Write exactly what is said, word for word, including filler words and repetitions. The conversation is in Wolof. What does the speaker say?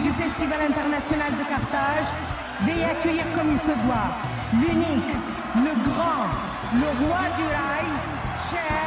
du Festival international de Carthage, veuillez accueillir comme il se doit l'unique, le grand, le roi du rail, cher